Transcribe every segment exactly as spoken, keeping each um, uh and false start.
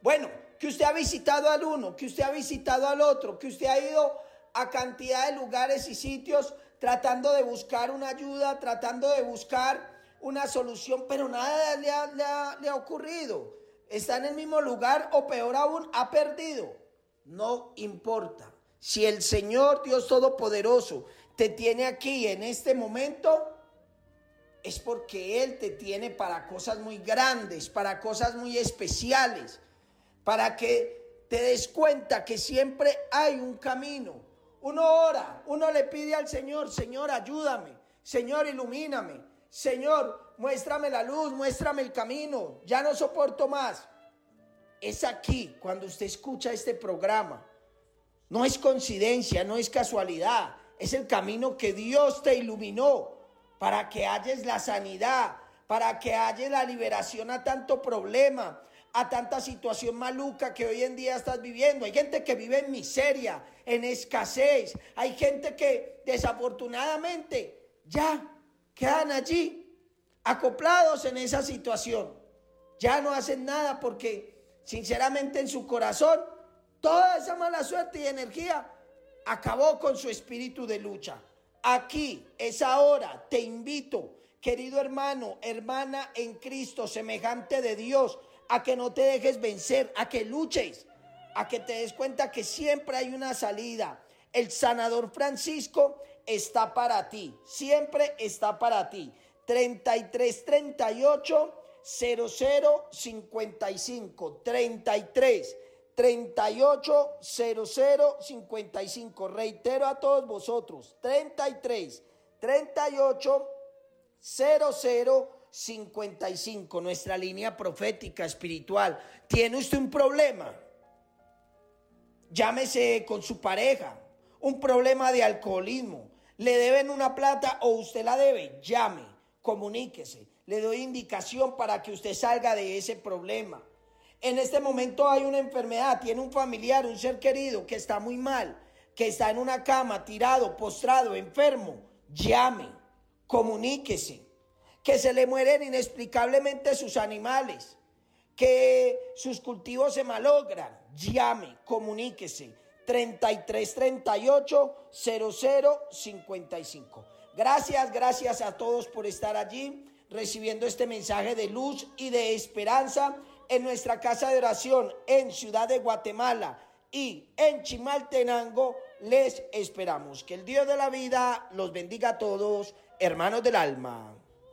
Bueno, que usted ha visitado al uno, que usted ha visitado al otro, que usted ha ido a cantidad de lugares y sitios tratando de buscar una ayuda, tratando de buscar una solución, pero nada le ha, le ha, le ha ocurrido. Está en el mismo lugar o peor aún, ha perdido. No importa. Si el Señor Dios Todopoderoso te tiene aquí en este momento, es porque Él te tiene para cosas muy grandes, para cosas muy especiales, para que te des cuenta que siempre hay un camino. Uno ora, uno le pide al Señor, Señor, ayúdame, Señor, ilumíname, Señor, muéstrame la luz, muéstrame el camino, ya no soporto más. Es aquí cuando usted escucha este programa. No es coincidencia, no es casualidad, es el camino que Dios te iluminó para que halles la sanidad, para que halles la liberación a tanto problema, a tanta situación maluca que hoy en día estás viviendo. Hay gente que vive en miseria, en escasez. Hay gente que desafortunadamente ya quedan allí acoplados en esa situación. Ya no hacen nada porque sinceramente en su corazón toda esa mala suerte y energía acabó con su espíritu de lucha. Aquí es ahora, te invito, querido hermano, hermana en Cristo, semejante de Dios, a que no te dejes vencer, a que luches, a que te des cuenta que siempre hay una salida. El sanador Francisco está para ti, siempre está para ti. treinta y tres, treinta y ocho, cero cero, cincuenta y cinco, treinta y tres, treinta y ocho, cero cero, cincuenta y cinco. Reitero a todos vosotros, treinta y tres, treinta y ocho, cero cero, cincuenta y cinco, nuestra línea profética espiritual. ¿Tiene usted un problema? Llámese con su pareja, un problema de alcoholismo, le deben una plata o usted la debe, llame, comuníquese, le doy indicación para que usted salga de ese problema. En este momento hay una enfermedad, tiene un familiar, un ser querido que está muy mal, que está en una cama, tirado, postrado, enfermo, llame, comuníquese. Que se le mueren inexplicablemente sus animales, que sus cultivos se malogran, llame, comuníquese, treinta y tres, treinta y ocho, cero cero, cincuenta y cinco. Gracias, gracias a todos por estar allí, recibiendo este mensaje de luz y de esperanza en nuestra casa de oración en Ciudad de Guatemala y en Chimaltenango. Les esperamos. Que el Dios de la vida los bendiga a todos, hermanos del alma.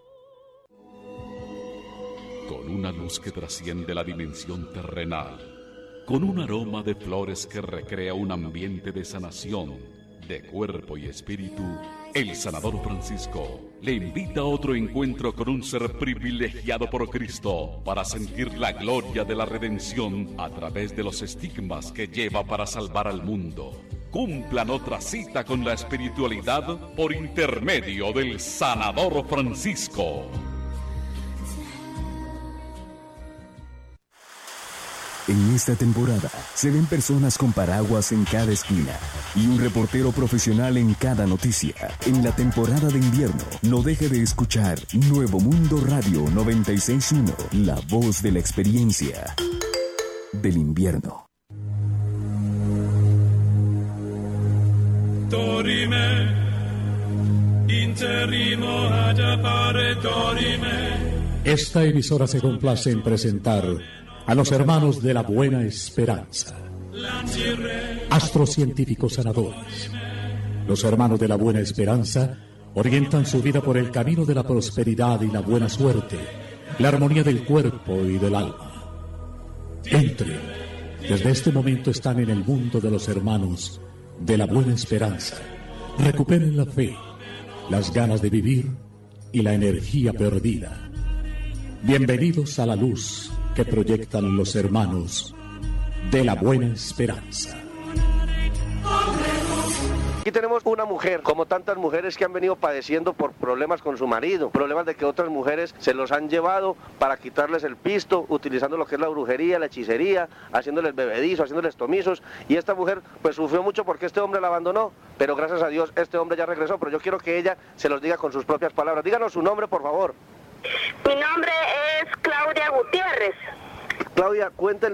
Con una luz que trasciende la dimensión terrenal, con un aroma de flores que recrea un ambiente de sanación, de cuerpo y espíritu, el sanador Francisco le invita a otro encuentro con un ser privilegiado por Cristo para sentir la gloria de la redención a través de los estigmas que lleva para salvar al mundo. Cumplan otra cita con la espiritualidad por intermedio del sanador Francisco. En esta temporada se ven personas con paraguas en cada esquina y un reportero profesional en cada noticia. En la temporada de invierno, no deje de escuchar Nuevo Mundo Radio noventa y seis punto uno, la voz de la experiencia del invierno. Dorime, interrimo ad appare dorime. Esta emisora se complace en presentar a los hermanos de la Buena Esperanza, astrocientíficos sanadores. Los hermanos de la Buena Esperanza orientan su vida por el camino de la prosperidad y la buena suerte, la armonía del cuerpo y del alma. Entren, desde este momento están en el mundo de los hermanos de la Buena Esperanza. Recuperen la fe, las ganas de vivir y la energía perdida. Bienvenidos a la luz que proyectan los hermanos de la Buena Esperanza. Aquí tenemos una mujer, como tantas mujeres que han venido padeciendo por problemas con su marido, problemas de que otras mujeres se los han llevado para quitarles el pisto, utilizando lo que es la brujería, la hechicería, haciéndoles bebedizos, haciéndoles tomizos, y esta mujer pues sufrió mucho porque este hombre la abandonó, pero gracias a Dios este hombre ya regresó, pero yo quiero que ella se los diga con sus propias palabras. Díganos su nombre, por favor. Mi nombre es Claudia Gutiérrez. Claudia, cuéntenle